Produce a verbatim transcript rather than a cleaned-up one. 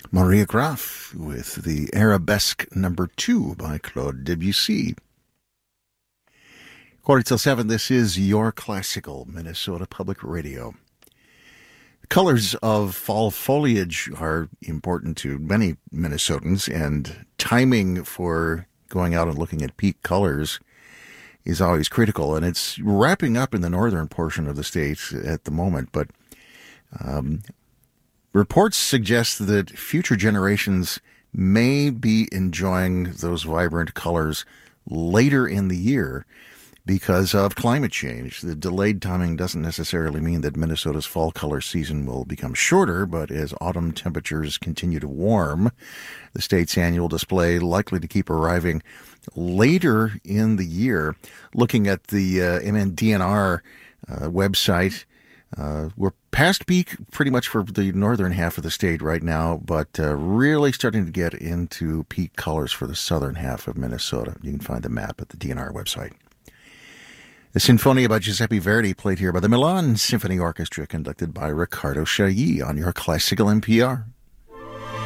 Maria Graf with the Arabesque Number Two by Claude Debussy. Quarter till seven, this is your classical Minnesota Public Radio. The colors of fall foliage are important to many Minnesotans, and timing for going out and looking at peak colors is always critical, and it's wrapping up in the northern portion of the state at the moment, but um, reports suggest that future generations may be enjoying those vibrant colors later in the year because of climate change. The delayed timing doesn't necessarily mean that Minnesota's fall color season will become shorter, but as autumn temperatures continue to warm, the state's annual display likely to keep arriving later in the year. Looking at the uh, M N D N R uh, website, uh, we're past peak pretty much for the northern half of the state right now, but uh, really starting to get into peak colors for the southern half of Minnesota. You can find the map at the D N R website. The Sinfonia by Giuseppe Verdi, played here by the Milan Symphony Orchestra, conducted by Ricardo Chailly on your classical N P R.